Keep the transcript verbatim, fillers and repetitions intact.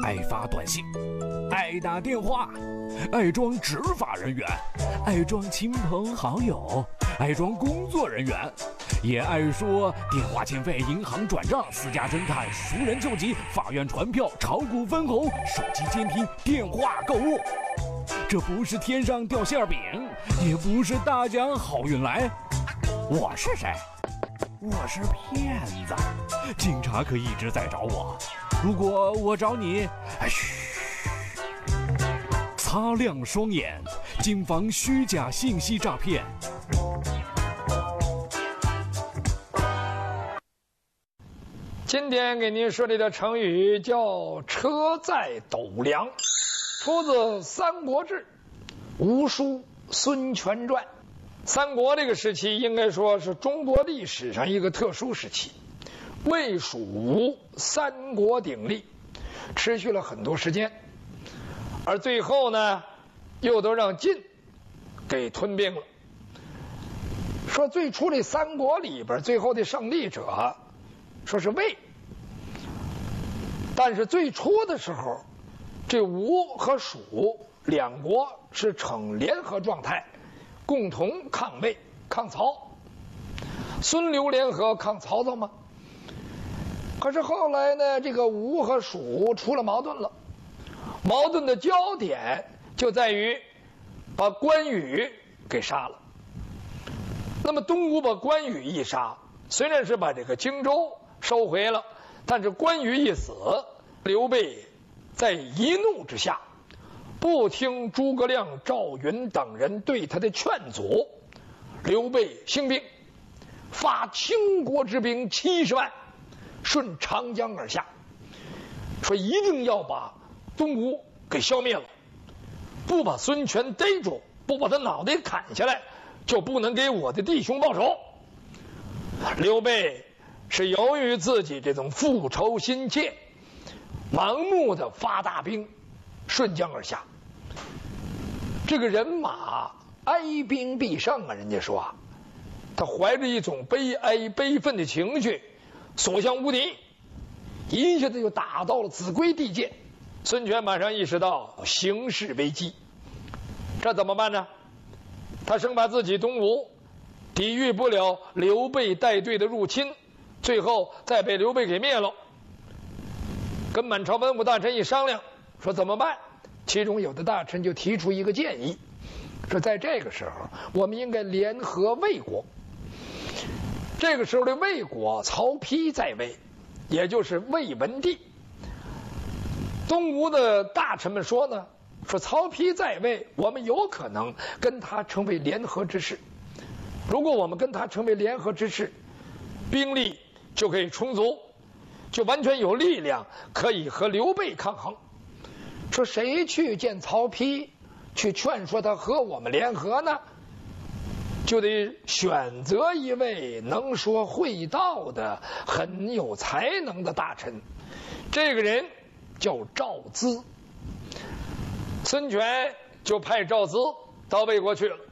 爱发短信，爱打电话，爱装执法人员，爱装亲朋好友，爱装工作人员，也爱说电话欠费、银行转账、私家侦探、熟人救急、法院传票、炒股分红、手机监听、电话购物。这不是天上掉馅饼，也不是大奖好运来。我是谁？我是骗子，警察可一直在找我。如果我找你，嘘，擦亮双眼，谨防虚假信息诈骗。 今天给您说这个成语叫车载斗量，出自《三国志·吴书孙权传》。三国这个时期应该说是中国历史上一个特殊时期，魏蜀吴三国鼎立，持续了很多时间，而最后呢又都让晋给吞并了。说最初这三国里边最后的胜利者说是魏，但是最初的时候这吴和蜀两国是呈联合状态，共同抗魏抗曹。孙刘联合抗曹操吗？可是后来呢，这个吴和蜀出了矛盾了，矛盾的焦点就在于把关羽给杀了。那么东吴把关羽一杀，虽然是把这个荆州收回了，但是关羽一死，刘备在一怒之下，不听诸葛亮、赵云等人对他的劝阻，刘备兴兵，发倾国之兵七十万，顺长江而下，说一定要把东吴给消灭了，不把孙权逮住，不把他脑袋砍下来，就不能给我的弟兄报仇。刘备是由于自己这种复仇心切，盲目的发大兵，顺江而下。这个人马哀兵必胜啊，人家说啊，他怀着一种悲哀悲愤的情绪，所向无敌，一下子就打到了秭归地界。孙权马上意识到形势危机，这怎么办呢？他生怕自己东吴抵御不了刘备带队的入侵，最后再被刘备给灭了。跟满朝文武大臣一商量，说怎么办？其中有的大臣就提出一个建议，说在这个时候我们应该联合魏国。这个时候的魏国曹丕在位，也就是魏文帝。东吴的大臣们说呢，说曹丕在位，我们有可能跟他成为联合之势。如果我们跟他成为联合之势，兵力就可以充足，就完全有力量可以和刘备抗衡。说谁去见曹丕，去劝说他和我们联合呢？就得选择一位能说会道的、很有才能的大臣。这个人叫赵咨。孙权就派赵咨到魏国去了。